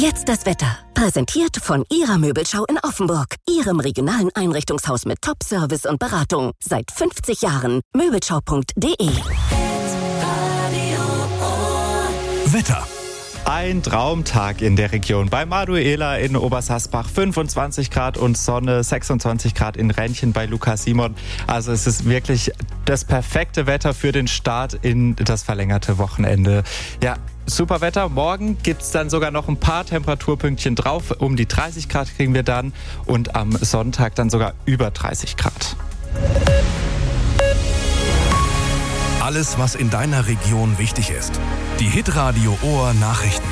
Jetzt das Wetter. Präsentiert von Ihrer Möbelschau in Offenburg. Ihrem regionalen Einrichtungshaus mit Top-Service und Beratung. Seit 50 Jahren. Möbelschau.de. Wetter. Ein Traumtag in der Region. Bei Maduela in Obersassbach 25 Grad und Sonne, 26 Grad in Rennchen bei Lukas Simon. Also es ist wirklich das perfekte Wetter für den Start in das verlängerte Wochenende. Ja, super Wetter. Morgen gibt's dann sogar noch ein paar Temperaturpünktchen drauf. Um die 30 Grad kriegen wir dann und am Sonntag dann sogar über 30 Grad. Alles, was in deiner Region wichtig ist. Die Hitradio Ohr Nachrichten.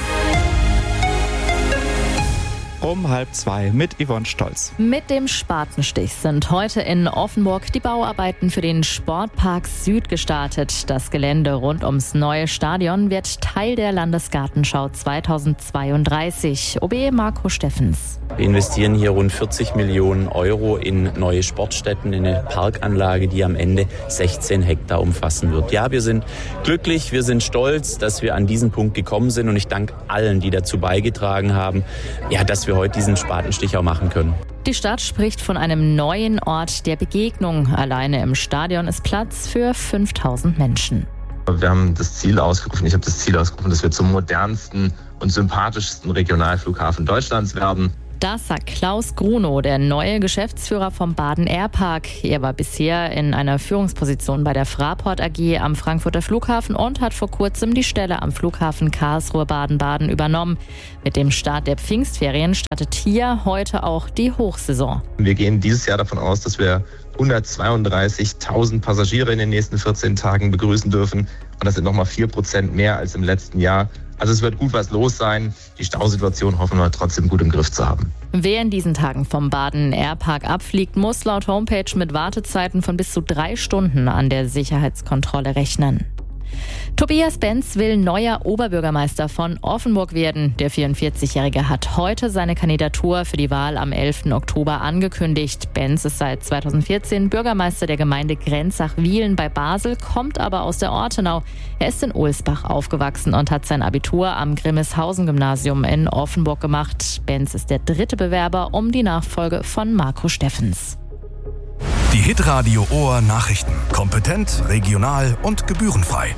Um 1:30 mit Yvonne Stolz. Mit dem Spatenstich sind heute in Offenburg die Bauarbeiten für den Sportpark Süd gestartet. Das Gelände rund ums neue Stadion wird Teil der Landesgartenschau 2032. OB Marco Steffens. Wir investieren hier rund 40 Millionen Euro in neue Sportstätten, in eine Parkanlage, die am Ende 16 Hektar umfassen wird. Ja, wir sind glücklich, wir sind stolz, dass wir an diesen Punkt gekommen sind und ich danke allen, die dazu beigetragen haben, ja, dass wir heute diesen Spatenstich auch machen können. Die Stadt spricht von einem neuen Ort der Begegnung. Alleine im Stadion ist Platz für 5000 Menschen. Wir haben das Ziel ausgerufen, ich habe das Ziel ausgerufen, dass wir zum modernsten und sympathischsten Regionalflughafen Deutschlands werden. Das sagt Klaus Grunow, der neue Geschäftsführer vom Baden Airpark. Er war bisher in einer Führungsposition bei der Fraport AG am Frankfurter Flughafen und hat vor kurzem die Stelle am Flughafen Karlsruhe-Baden-Baden übernommen. Mit dem Start der Pfingstferien startet hier heute auch die Hochsaison. Wir gehen dieses Jahr davon aus, dass wir 132.000 Passagiere in den nächsten 14 Tagen begrüßen dürfen. Und das sind nochmal 4% mehr als im letzten Jahr. Also es wird gut was los sein. Die Stausituation hoffen wir trotzdem gut im Griff zu haben. Wer in diesen Tagen vom Baden Airpark abfliegt, muss laut Homepage mit Wartezeiten von bis zu 3 Stunden an der Sicherheitskontrolle rechnen. Tobias Benz will neuer Oberbürgermeister von Offenburg werden. Der 44-Jährige hat heute seine Kandidatur für die Wahl am 11. Oktober angekündigt. Benz ist seit 2014 Bürgermeister der Gemeinde Grenzach-Wielen bei Basel, kommt aber aus der Ortenau. Er ist in Ohlsbach aufgewachsen und hat sein Abitur am Grimmelshausen-Gymnasium in Offenburg gemacht. Benz ist der 3. Bewerber um die Nachfolge von Marco Steffens. Die Hitradio Ohr Nachrichten. Kompetent, regional und gebührenfrei.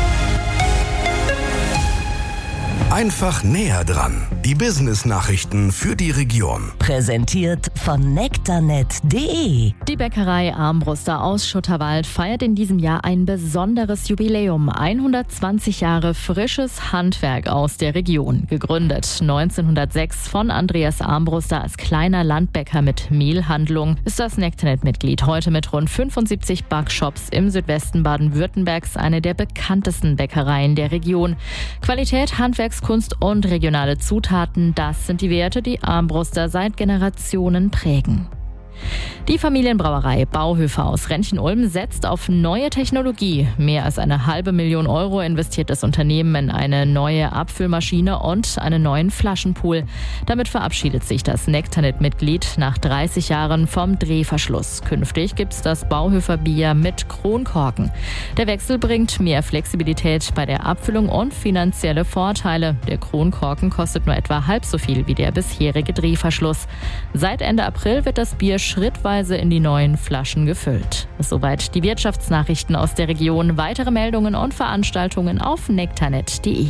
Einfach näher dran. Die Business-Nachrichten für die Region. Präsentiert von nektarnet.de. Die Bäckerei Armbruster aus Schutterwald feiert in diesem Jahr ein besonderes Jubiläum. 120 Jahre frisches Handwerk aus der Region. Gegründet 1906 von Andreas Armbruster als kleiner Landbäcker mit Mehlhandlung, ist das Nektarnet-Mitglied heute mit rund 75 Backshops im Südwesten Baden-Württembergs eine der bekanntesten Bäckereien der Region. Qualität, Handwerkskunst und regionale Zutaten, das sind die Werte, die Armbruster seit Generationen prägen. Die Familienbrauerei Bauhöfer aus Rennchen-Ulm setzt auf neue Technologie. Mehr als 500.000 Euro investiert das Unternehmen in eine neue Abfüllmaschine und einen neuen Flaschenpool. Damit verabschiedet sich das Nektarnet-Mitglied nach 30 Jahren vom Drehverschluss. Künftig gibt's das Bauhöfer Bier mit Kronkorken. Der Wechsel bringt mehr Flexibilität bei der Abfüllung und finanzielle Vorteile. Der Kronkorken kostet nur etwa halb so viel wie der bisherige Drehverschluss. Seit Ende April wird das Bier schrittweise in die neuen Flaschen gefüllt. Soweit die Wirtschaftsnachrichten aus der Region. Weitere Meldungen und Veranstaltungen auf nektarnet.de.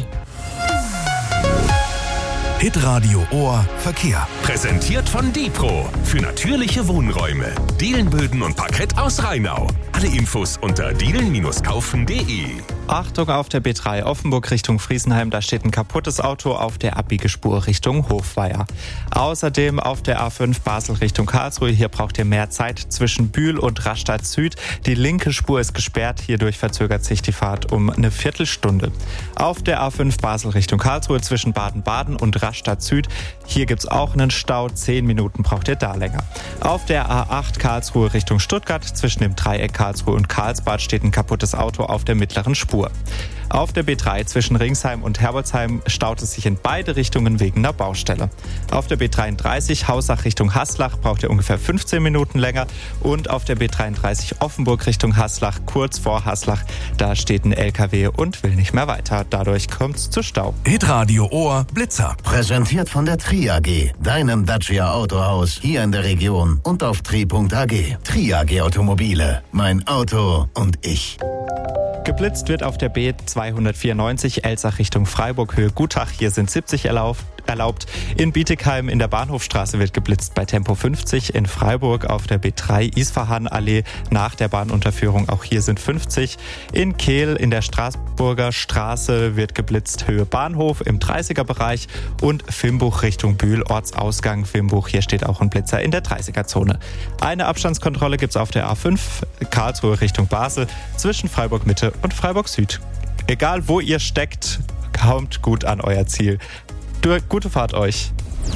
Hitradio Ohr Verkehr. Präsentiert von Dipro für natürliche Wohnräume. Dielenböden und Parkett aus Rheinau. Alle Infos unter dielen-kaufen.de. Achtung auf der B3 Offenburg Richtung Friesenheim, da steht ein kaputtes Auto auf der Abbiegespur Richtung Hofweier. Außerdem auf der A5 Basel Richtung Karlsruhe, hier braucht ihr mehr Zeit zwischen Bühl und Rastatt Süd. Die linke Spur ist gesperrt, hierdurch verzögert sich die Fahrt um eine Viertelstunde. Auf der A5 Basel Richtung Karlsruhe zwischen Baden-Baden und Rastatt Süd, hier gibt's auch einen Stau, 10 Minuten braucht ihr da länger. Auf der A8 Karlsruhe Richtung Stuttgart zwischen dem Dreieck Karlsruhe und Karlsbad steht ein kaputtes Auto auf der mittleren Spur. Spur. Auf der B3 zwischen Ringsheim und Herbolzheim staut es sich in beide Richtungen wegen einer Baustelle. Auf der B33 Hausach Richtung Haslach braucht ihr ungefähr 15 Minuten länger und auf der B33 Offenburg Richtung Haslach, kurz vor Haslach, da steht ein LKW und will nicht mehr weiter. Dadurch kommt es zu Stau. Hitradio Ohr Blitzer. Präsentiert von der Tri AG, deinem Dacia Autohaus hier in der Region und auf tri.ag. Tri AG Automobile, mein Auto und ich. Geblitzt wird auf der B294 Elsach Richtung Freiburg, Höhe Gutach. Hier sind 70 erlaubt. In Bietigheim in der Bahnhofstraße wird geblitzt bei Tempo 50. In Freiburg auf der B3 Isfahan-Allee nach der Bahnunterführung. Auch hier sind 50. In Kehl in der Straßburger Straße wird geblitzt, Höhe Bahnhof im 30er-Bereich. Und Vimbuch Richtung Bühl, Ortsausgang Vimbuch. Hier steht auch ein Blitzer in der 30er-Zone. Eine Abstandskontrolle gibt es auf der A5 Karlsruhe Richtung Basel zwischen Freiburg Mitte und Freiburg Süd. Egal wo ihr steckt, kommt gut an euer Ziel. Gute Fahrt euch.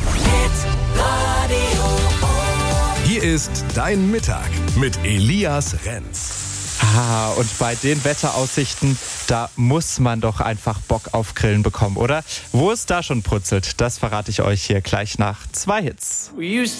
Hier ist dein Mittag mit Elias Renz. Und bei den Wetteraussichten, da muss man doch einfach Bock auf Grillen bekommen, oder? Wo es da schon brutzelt, das verrate ich euch hier gleich nach 2 Hits.